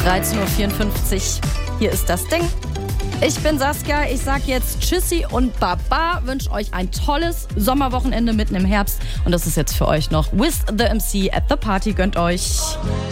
13.54 Uhr. Hier ist das Ding. Ich bin Saskia, ich sag jetzt Tschüssi und Baba, wünsche euch ein tolles Sommerwochenende mitten im Herbst und das ist jetzt für euch noch With the MC at the Party, gönnt euch.